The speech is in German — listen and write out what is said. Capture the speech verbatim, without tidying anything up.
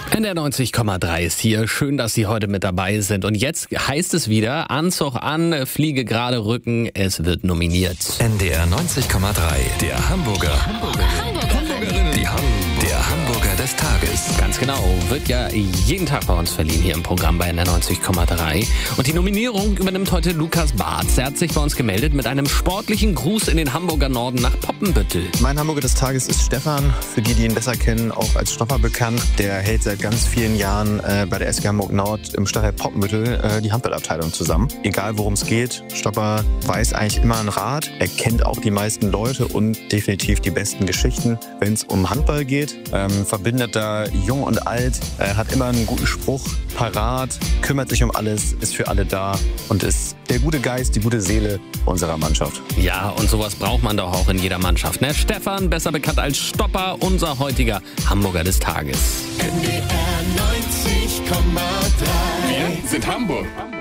N D R neunzig Komma drei ist hier. Schön, dass Sie heute mit dabei sind. Und jetzt heißt es wieder, Anzug an, Fliege gerade Rücken, es wird nominiert. N D R neunzig Komma drei, der Hamburger. Hamburgerin. Die Ham der Hamburger des Tages. Ganz genau, wird ja jeden Tag bei uns verliehen hier im Programm bei N D R neunzig Komma drei. Und die Nominierung übernimmt heute Lukas Bartz. Er hat sich bei uns gemeldet mit einem sportlichen Gruß in den Hamburger Norden nach Poppenbüttel. Mein Hamburger des Tages ist Stefan, für die, die ihn besser kennen, auch als Stopper bekannt. Der hält seit ganz vielen Jahren äh, bei der S G Hamburg Nord im Stadtteil Poppenbüttel äh, die Handballabteilung zusammen. Egal worum es geht, Stopper weiß eigentlich immer einen Rat. Er kennt auch die meisten Leute und definitiv die besten Geschichten, wenn es um Handball geht. Ähm, verbindet da jung und alt, äh, hat immer einen guten Spruch parat, kümmert sich um alles, ist für alle da und ist der gute Geist, die gute Seele unserer Mannschaft. Ja, und sowas braucht man doch auch in jeder Mannschaft, ne? Stefan, besser bekannt als Stopper, unser heutiger Hamburger des Tages. N D R neunzig Komma drei. Wir sind Hamburg.